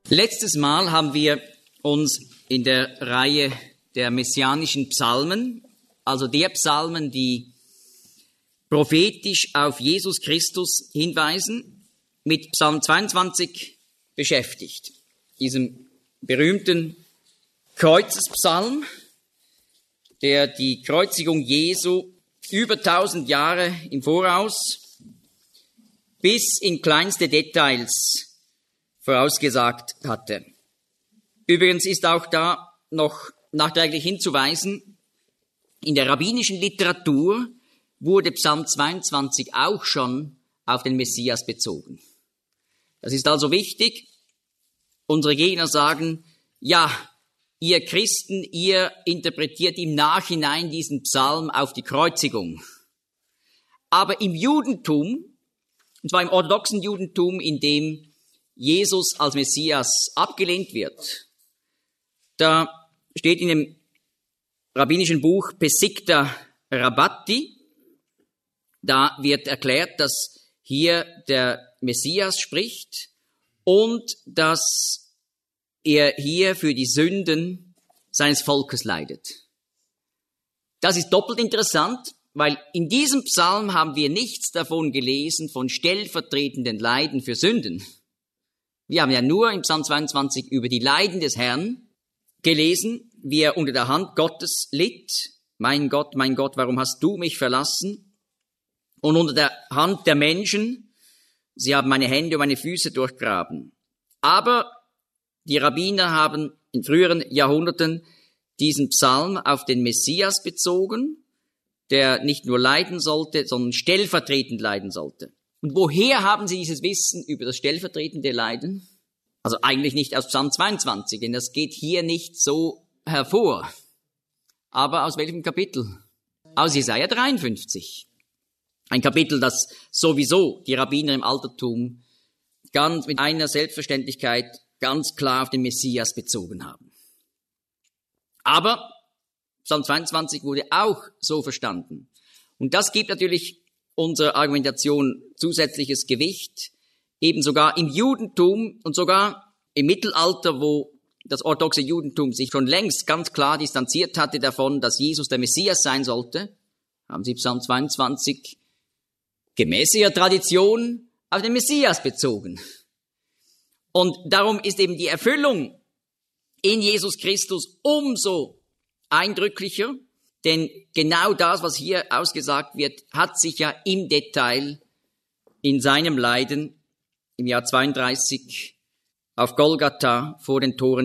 Letztes Mal haben wir uns in der Reihe der messianischen Psalmen, also der Psalmen, die prophetisch auf Jesus Christus hinweisen, mit Psalm 22 beschäftigt. Diesem berühmten Kreuzespsalm, der die Kreuzigung Jesu über 1000 Jahre im Voraus bis in kleinste Details vorausgesagt hatte. Übrigens ist auch da noch nachträglich hinzuweisen, in der rabbinischen Literatur wurde Psalm 22 auch schon auf den Messias bezogen. Das ist also wichtig. Unsere Gegner sagen, ja, ihr Christen, ihr interpretiert im Nachhinein diesen Psalm auf die Kreuzigung. Aber im Judentum, und zwar im orthodoxen Judentum, in dem Jesus als Messias abgelehnt wird, da steht in dem rabbinischen Buch Pesikta Rabbati, da wird erklärt, dass hier der Messias spricht und dass er hier für die Sünden seines Volkes leidet. Das ist doppelt interessant, weil in diesem Psalm haben wir nichts davon gelesen, von stellvertretenden Leiden für Sünden. Wir haben ja nur im Psalm 22 über die Leiden des Herrn gelesen, wie er unter der Hand Gottes litt. Mein Gott, warum hast du mich verlassen? Und unter der Hand der Menschen, sie haben meine Hände und meine Füße durchgraben. Aber die Rabbiner haben in früheren Jahrhunderten diesen Psalm auf den Messias bezogen, der nicht nur leiden sollte, sondern stellvertretend leiden sollte. Und woher haben sie dieses Wissen über das stellvertretende Leiden? Also eigentlich nicht aus Psalm 22, denn das geht hier nicht so hervor. Aber aus welchem Kapitel? Aus Jesaja 53. Ein Kapitel, das sowieso die Rabbiner im Altertum ganz mit einer Selbstverständlichkeit ganz klar auf den Messias bezogen haben. Aber Psalm 22 wurde auch so verstanden. Und das gibt natürlich unserer Argumentation zusätzliches Gewicht, eben sogar im Judentum und sogar im Mittelalter, wo das orthodoxe Judentum sich schon längst ganz klar distanziert hatte davon, dass Jesus der Messias sein sollte, haben sie Psalm 22 gemäß ihrer Tradition auf den Messias bezogen. Und darum ist eben die Erfüllung in Jesus Christus umso eindrücklicher, denn genau das, was hier ausgesagt wird, hat sich ja im Detail in seinem Leiden im Jahr 32 auf Golgatha vor den Toren